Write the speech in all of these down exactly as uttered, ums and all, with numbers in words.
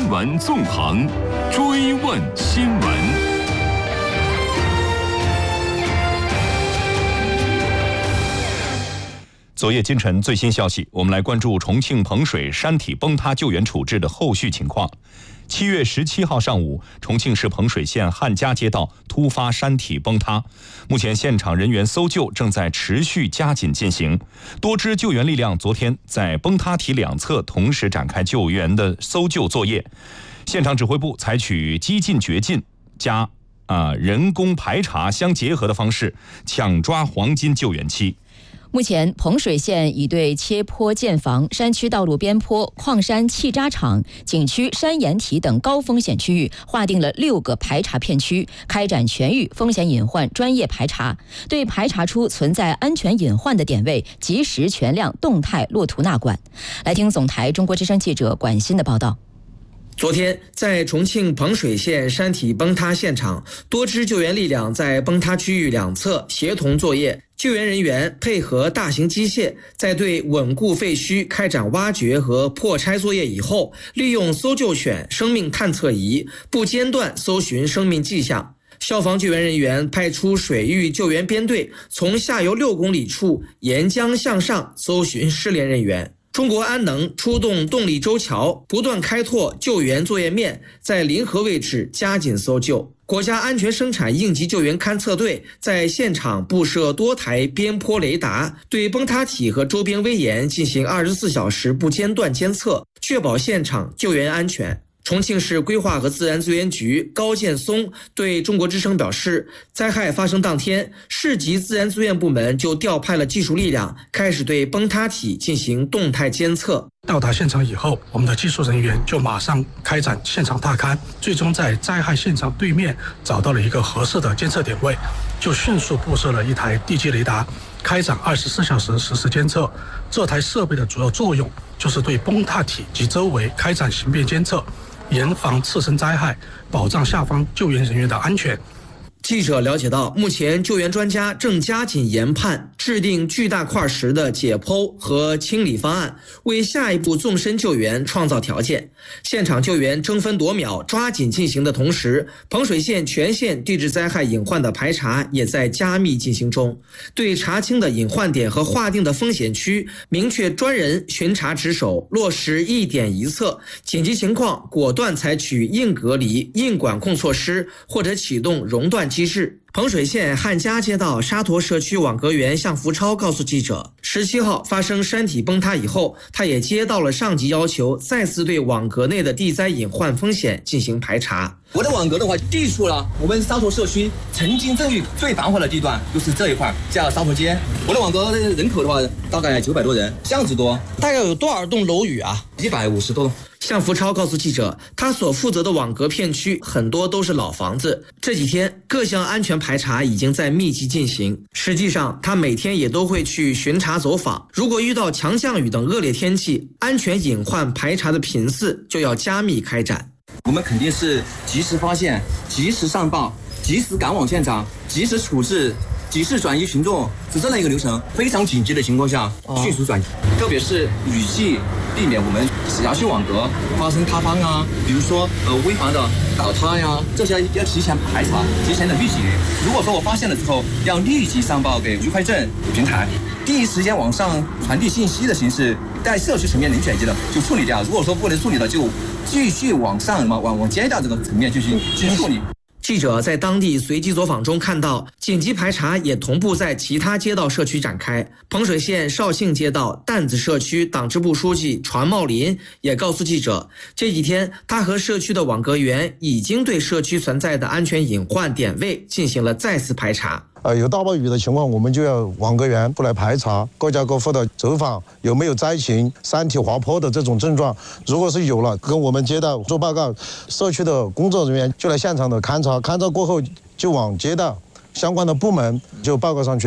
闻纵横，追问新闻。 昨夜今晨最新消息，我们来关注重庆彭水山体崩塌救援处置的后续情况。七月十七号上午，重庆市彭水县汉家街道突发山体崩塌，目前现场人员搜救正在持续加紧进行。多支救援力量昨天在崩塌体两侧同时展开救援的搜救作业。现场指挥部采取激进掘进加啊、呃、人工排查相结合的方式，抢抓黄金救援期。 目前，彭水县已对切坡建房、山区道路边坡、矿山气渣厂、景区山岩体等高风险区域划定了六个排查片区，开展全域风险隐患专业排查，对排查出存在安全隐患的点位，及时全量动态落图纳管。来听总台中国之声记者管欣的报道。 昨天，在重庆彭水县山体崩塌现场，多支救援力量在崩塌区域两侧协同作业。救援人员配合大型机械，在对稳固废墟开展挖掘和破拆作业以后，利用搜救犬、生命探测仪不间断搜寻生命迹象。消防救援人员派出水域救援编队，从下游六公里处沿江向上搜寻失联人员。中国安能出动动力舟桥，不断开拓救援作业面，在临河位置加紧搜救。国家安全生产应急救援勘测队在现场布设多台边坡雷达，对崩塌体和周边危岩进行二十四小时不间断监测，确保现场救援安全。重庆市规划和自然资源局高建松对中国之声表示，灾害发生当天，市级自然资源部门就调派了技术力量，开始对崩塌体进行动态监测。 到达现场以后，我们的技术人员就马上开展现场踏勘，最终在灾害现场对面找到了一个合适的监测点位，就迅速布设了一台地基雷达，开展二十四小时实时监测。这台设备的主要作用就是对崩塌体及周围开展形变监测，严防次生灾害，保障下方救援人员的安全。 记者了解到，目前救援专家正加紧研判制定巨大块石的解剖和清理方案，为下一步纵深救援创造条件。现场救援争分夺秒抓紧进行的同时，彭水县全县地质灾害隐患的排查也在加密进行中。对查清的隐患点和划定的风险区，明确专人巡查值守，落实一点一测，紧急情况果断采取硬隔离、硬管控措施，或者启动熔断机制。彭水县汉家街道沙坨社区网格员向福超告诉记者，十七号发生山体崩塌以后，他也接到了上级要求，再次对网格内的地灾隐患风险进行排查。 我的网格的话，记述了我们沙坨社区曾经震域最繁华的地段，就是这一块叫沙坨街。我的网格人口的话，大概九百多人，巷子多。 大概有多少栋楼宇啊？ 一百五十多栋。 向福超告诉记者，他所负责的网格片区很多都是老房子，这几天各项安全排查已经在密集进行。实际上，他每天也都会去巡查走访，如果遇到强降雨等恶劣天气，安全隐患排查的频次就要加密开展。 我们肯定是及时发现、及时上报、及时赶往现场、及时处置、及时转移群众，是这样一个流程。非常紧急的情况下，迅速转移，特别是雨季，避免我们辖区网格发生塌方啊，比如说呃危房的倒塌呀，这些要提前排查，提前的预警。如果说我发现了之后，要立即上报给愉快镇平台，第一时间往上传递信息的形式，在社区层面能解决的就处理掉，如果说不能处理的，就继续往上往往往街道这个层面继续继续处理。 记者在当地随机走访中看到，紧急排查也同步在其他街道社区展开。彭水县绍兴街道担子社区党支部书记传茂林也告诉记者，这几天他和社区的网格员已经对社区存在的安全隐患点位进行了再次排查。 呃，有大暴雨的情况，我们就要网格员过来排查，各家各户的走访有没有灾情、山体滑坡的这种症状。如果是有了，跟我们街道做报告，社区的工作人员就来现场的勘查，勘查过后就往街道相关的部门就报告上去。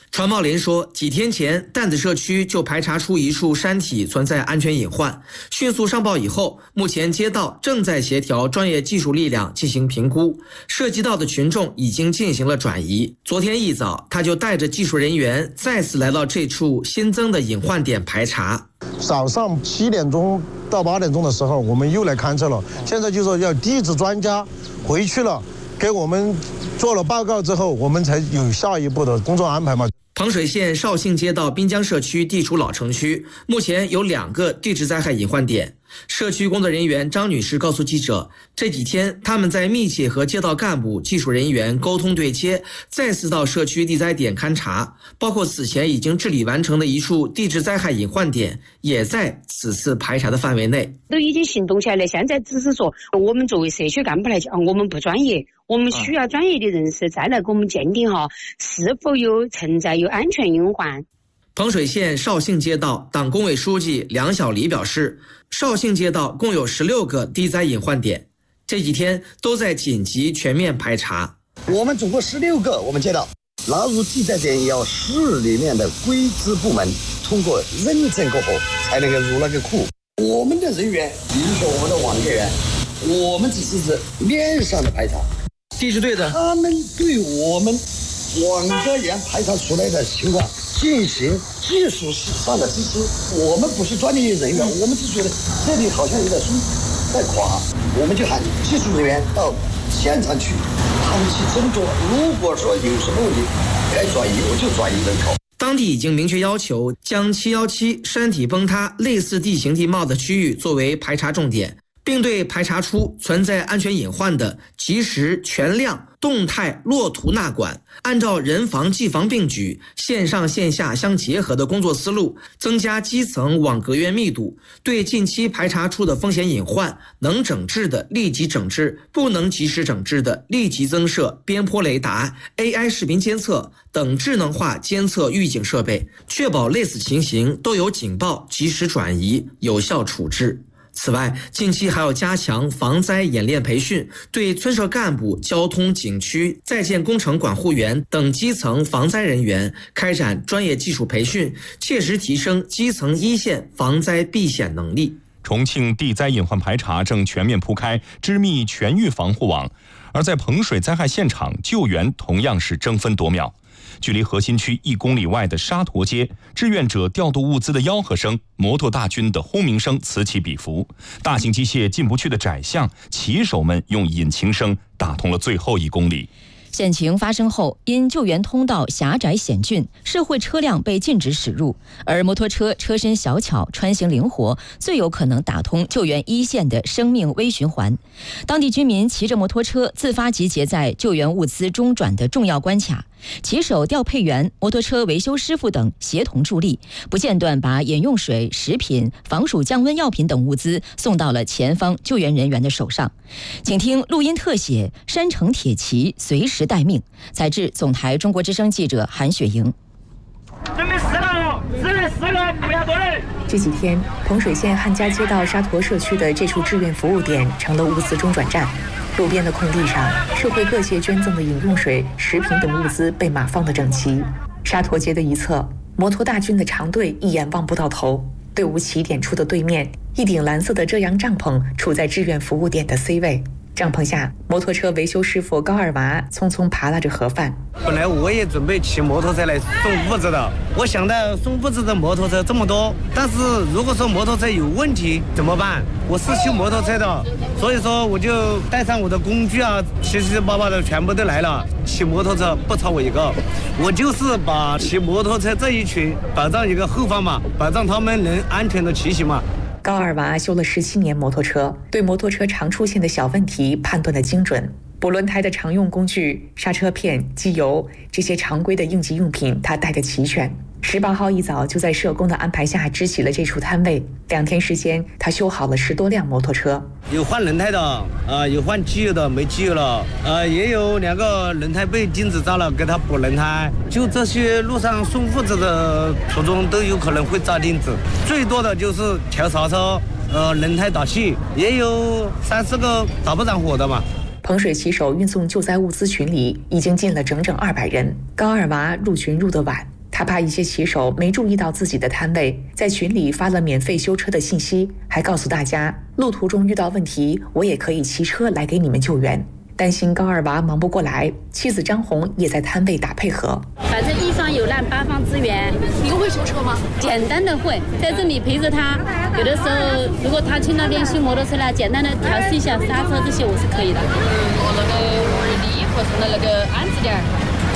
传茂林说，几天前担子社区就排查出一处山体存在安全隐患，迅速上报以后，目前街道正在协调专业技术力量进行评估，涉及到的群众已经进行了转移。昨天一早，他就带着技术人员再次来到这处新增的隐患点排查。 早上七点钟到八点钟的时候，我们又来勘测了，现在就说要地质专家回去了，给我们做了报告之后，我们才有下一步的工作安排嘛。 彭水县绍兴街道滨江社区地处老城区，目前有两个地质灾害隐患点。社区工作人员张女士告诉记者，这几天他们在密切和街道干部、技术人员沟通对接，再次到社区地灾点勘察，包括此前已经治理完成的一处地质灾害隐患点，也在此次排查的范围内。 都已经行动起来了，现在只是说我们作为社区干部来讲，我们不专业，我们需要专业的人士再来给我们鉴定哈，是否有存在有安全隐患。 彭水县绍兴街道党工委书记梁小黎表示，绍兴街道共有十六个地灾隐患点，这几天都在紧急全面排查。 我们总共十六个，我们街道纳入地灾点，要市里面的规制部门通过认证过后才能够入那个库。我们的人员，比如说我们的网格员，我们只是指面上的排查， 地质队的他们对我们网格员排查出来的情况进行技术上的支持。我们不是专业人员，我们只觉得这里好像有点松在垮，我们就喊技术人员到现场去，他们去斟酌，如果说有什么问题该转移，我就转移人口。 当地已经明确要求将七一七山体崩塌类似地形地貌的区域作为排查重点，并对排查出存在安全隐患的及时全量动态落图纳管，按照人防技防并举、线上线下相结合的工作思路，增加基层网格员密度，对近期排查出的风险隐患，能整治的立即整治，不能及时整治的立即增设边坡雷达、A I 视频监测等智能化监测预警设备，确保类似情形都有警报及时转移，有效处置。此外，近期还要加强防灾演练培训，对村社干部、交通、景区、在建工程管护员等基层防灾人员开展专业技术培训，切实提升基层一线防灾避险能力。 重庆地灾隐患排查正全面铺开织密全域防护网，而在彭水灾害现场，救援同样是争分夺秒。距离核心区一公里外的沙坨街，志愿者调度物资的吆喝声，摩托大军的轰鸣声此起彼伏，大型机械进不去的窄巷，骑手们用引擎声打通了最后一公里。 险情发生后，因救援通道狭窄险峻，社会车辆被禁止驶入，而摩托车车身小巧，穿行灵活，最有可能打通救援一线的生命微循环。当地居民骑着摩托车自发集结在救援物资中转的重要关卡，骑手、调配员、摩托车维修师傅等协同助力，不间断把饮用水、食品、防暑降温药品等物资送到了前方救援人员的手上。请听录音特写《山城铁骑随时待命》，采自总台中国之声记者韩雪莹。 准备四个，四个，四个，不要多人。 这几天，彭水县汉家街道沙坨社区的这处志愿服务点成了物资中转站。路边的空地上，社会各界捐赠的饮用水、食品等物资被码放得整齐。沙坨街的一侧，摩托大军的长队一眼望不到头。队伍起点处的对面，一顶蓝色的遮阳帐篷处在志愿服务点的 C 位。帐篷下，摩托车维修师傅高二娃匆匆扒拉着盒饭。 本来我也准备骑摩托车来送物资的，我想到送物资的摩托车这么多，但是如果说摩托车有问题怎么办？我是修摩托车的，所以说我就带上我的工具啊，七七八八的全部都来了。骑摩托车不差我一个，我就是把骑摩托车这一群保障一个后方嘛，保障他们能安全的骑行嘛。 高二娃修了十七年摩托车，对摩托车常出现的小问题判断得精准。补轮胎的常用工具、刹车片、机油，这些常规的应急用品他带得齐全。十八号一早就在社工的安排下支起了这处摊位，两天时间他修好了十多辆摩托车。 有换轮胎的啊、呃，有换机油的没机油了，呃，也有两个轮胎被钉子扎了，给他补轮胎。就这些路上送物资的途中都有可能会扎钉子，最多的就是调刹车，呃，轮胎打气，也有三四个打不着火的嘛。 彭水骑手运送救灾物资群里已经进了整整二百人。高二娃入群入得晚， 他怕一些骑手没注意到自己的摊位，在群里发了免费修车的信息，还告诉大家路途中遇到问题，我也可以骑车来给你们救援。担心高二娃忙不过来，妻子张红也在摊位打配合。 反正一方有难八方支援。 你会修车吗？ 简单的会，在这里陪着他。有的时候如果他去那边修摩托车了，简单的调试一下刹车这些我是可以的。 我那个力或是那个安置点。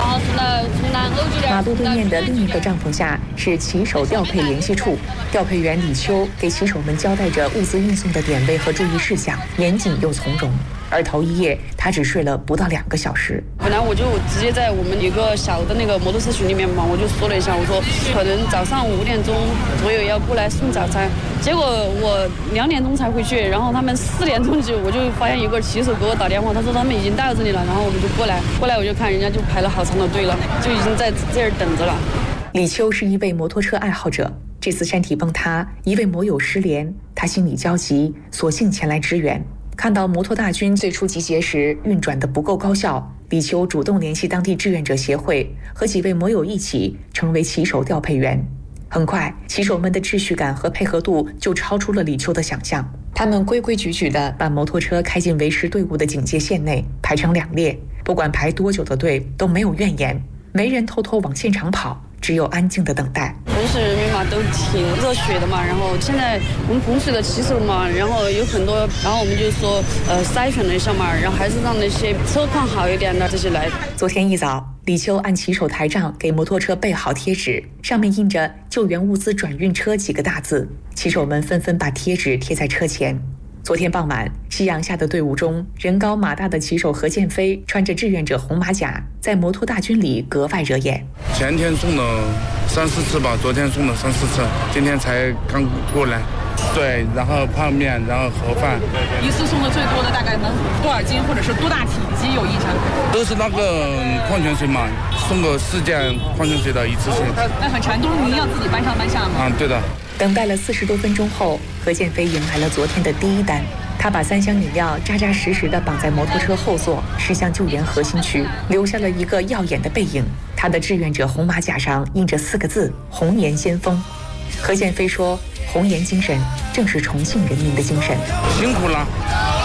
马路对面的另一个帐篷下是骑手调配联系处，调配员李秋给骑手们交代着物资运送的点位和注意事项，严谨又从容。而头一夜他只睡了不到两个小时。 本来我就直接在我们一个小的那个摩托车群里面嘛，我就说了一下，我说可能早上五点钟左右要过来送早餐，结果我两点钟才回去，然后他们四点钟就我就发现有个骑手给我打电话，他说他们已经到这里了，然后我们就过来，过来我就看人家就排了好长的队了，就已经在这儿等着了。 李秋是一位摩托车爱好者，这次山体崩塌，一位摩友失联，他心里焦急，索性前来支援。看到摩托大军最初集结时运转的不够高效，李秋主动联系当地志愿者协会，和几位摩友一起成为骑手调配员。很快，骑手们的秩序感和配合度就超出了李秋的想象。他们规规矩矩地把摩托车开进维持队伍的警戒线内，排成两列，不管排多久的队都没有怨言，没人偷偷往现场跑，只有安静的等待。 同事人员嘛都挺热血的嘛，然后现在我们彭水的骑手嘛，然后有很多，然后我们就说呃筛选了一下嘛，然后还是让那些车况好一点的这些来。 昨天一早，李秋按骑手台账给摩托车备好贴纸，上面印着救援物资转运车几个大字，骑手们纷纷把贴纸贴在车前。昨天傍晚，夕阳下的队伍中，人高马大的骑手何建飞穿着志愿者红马甲，在摩托大军里格外惹眼。 前天送了三四次吧，昨天送了三四次，今天才刚过来。对，然后泡面，然后盒饭。 一次送的最多的大概能多少斤，或者是多大体积有印象？ 都是那个矿泉水嘛，送个四件矿泉水的一次性。 那很馋，都是您要自己搬上搬下吗？ 啊，对的。 等待了四十多分钟后，何建飞迎来了昨天的第一单。他把三箱饮料扎扎实实地绑在摩托车后座，驶向救援核心区，留下了一个耀眼的背影。他的志愿者红马甲上印着四个字：红颜先锋。何建飞说，红颜精神正是重庆人民的精神。 辛苦了。